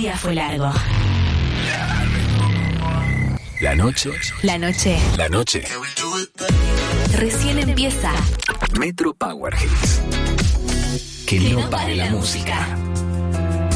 día fue largo. La noche. La noche. La noche. Recién empieza. Metro Power Hits. Que no pare la música.